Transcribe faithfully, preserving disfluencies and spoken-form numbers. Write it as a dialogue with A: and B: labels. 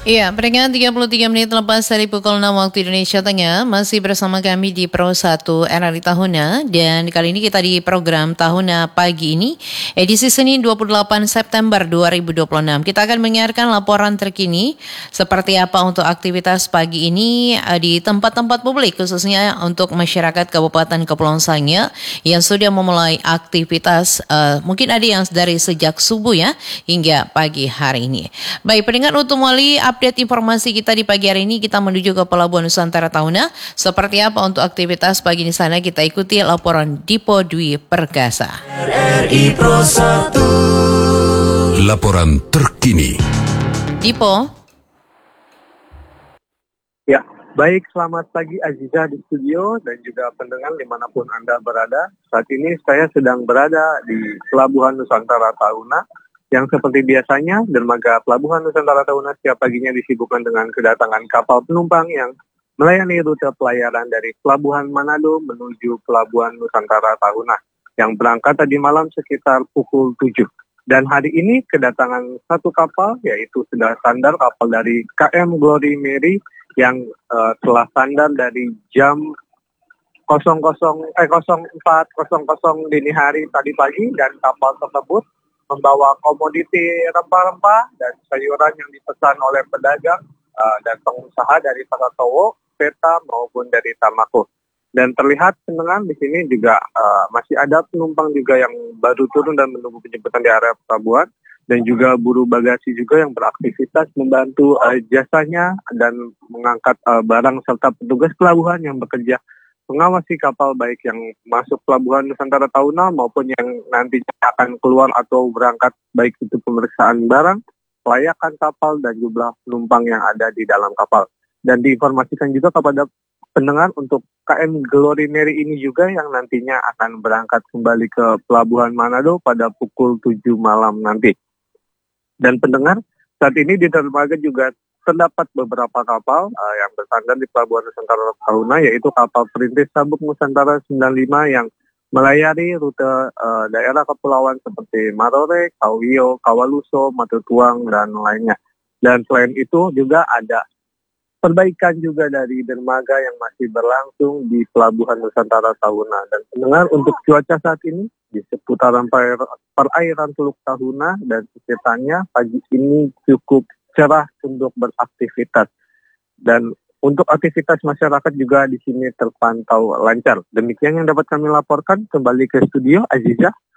A: Iya, peringatan tiga puluh tiga menit lepas dari pukul enam waktu Indonesia Tengah, masih bersama kami di Pro satu R R I Tahuna, dan kali ini kita di program Tahuna pagi ini, edisi Senin dua puluh delapan September dua ribu dua puluh enam. Kita akan menyiarkan laporan terkini seperti apa untuk aktivitas pagi ini eh, di tempat-tempat publik, khususnya untuk masyarakat Kabupaten Kepulauan Sangihe yang sudah memulai aktivitas, eh, mungkin ada yang dari sejak subuh ya, hingga pagi hari ini. Baik, pendengar untuk Wali, update informasi kita di pagi hari ini, kita menuju ke Pelabuhan Nusantara Tahuna. Seperti apa untuk aktivitas pagi di sana, kita ikuti laporan Dipo Dwi Perkasa.
B: R R I Pro satu. Laporan terkini.
A: Dipo.
C: Ya, baik, selamat pagi Aziza di studio dan juga pendengar dimanapun Anda berada. Saat ini saya sedang berada di Pelabuhan Nusantara Tahuna, yang seperti biasanya, dermaga Pelabuhan Nusantara Tahuna setiap paginya disibukkan dengan kedatangan kapal penumpang yang melayani rute pelayaran dari Pelabuhan Manado menuju Pelabuhan Nusantara Tahuna, yang berangkat tadi malam sekitar pukul tujuh. Dan hari ini kedatangan satu kapal, yaitu sudah sandar kapal dari K M Glory Mary yang uh, telah sandar dari jam nol nol eh nol empat nol nol dini hari tadi pagi, dan kapal tersebut membawa komoditi rempah-rempah dan sayuran yang dipesan oleh pedagang uh, dan pengusaha dari Takatowo, Peta maupun dari Tamako. Dan terlihat pendengar di sini juga uh, masih ada penumpang juga yang baru turun dan menunggu penjemputan di area pelabuhan, dan juga buruh bagasi juga yang beraktivitas membantu uh, jasanya dan mengangkat uh, barang serta petugas pelabuhan yang bekerja mengawasi kapal baik yang masuk Pelabuhan Nusantara Tahuna maupun yang nantinya akan keluar atau berangkat, baik itu pemeriksaan barang, kelayakan kapal, dan jumlah penumpang yang ada di dalam kapal. Dan diinformasikan juga kepada pendengar untuk K M Glory Mary ini juga yang nantinya akan berangkat kembali ke Pelabuhan Manado pada pukul tujuh malam nanti. Dan pendengar, saat ini di dermaga juga terdapat beberapa kapal uh, yang bersandar di Pelabuhan Nusantara Tahuna, yaitu kapal perintis Sabuk Nusantara sembilan puluh lima yang melayari rute uh, daerah kepulauan seperti Marore, Kauio, Kawaluso, Matutuang, dan lainnya. Dan selain itu juga ada perbaikan juga dari dermaga yang masih berlangsung di Pelabuhan Nusantara Tahuna. Dan pendengar, untuk cuaca saat ini di seputaran per- perairan Teluk Tahuna dan sekitarnya pagi ini cukup cerah untuk beraktivitas, dan untuk aktivitas masyarakat juga di sini terpantau lancar. Demikian yang dapat kami laporkan. Kembali ke studio, Aziza.